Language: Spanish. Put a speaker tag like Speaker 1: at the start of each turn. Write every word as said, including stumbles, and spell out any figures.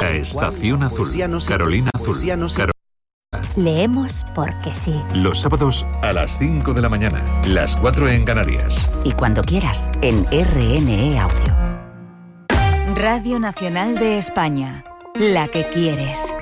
Speaker 1: Estación Azul. Carolina Azul. Carolina.
Speaker 2: Leemos porque sí.
Speaker 1: Los sábados a las cinco de la mañana, las cuatro en Canarias.
Speaker 2: Y cuando quieras, en R N E Audio. Radio Nacional de España, la que quieres.